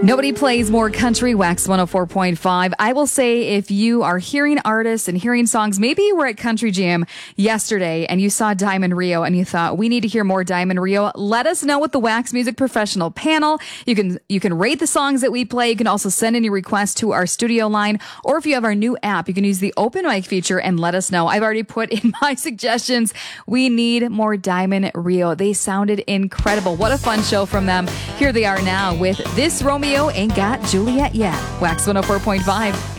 Nobody plays more country. Wax 104.5. I will say, if you are hearing artists and hearing songs, maybe you were at Country Jam yesterday and you saw Diamond Rio and you thought, we need to hear more Diamond Rio. Let us know with the Wax Music Professional panel. You can rate the songs that we play. You can also send in your requests to our studio line, or if you have our new app, you can use the open mic feature and let us know. I've already put in my suggestions. We need more Diamond Rio. They sounded incredible. What a fun show from them. Here they are now with This Romeo Ain't Got Juliet Yet. Wax 104.5.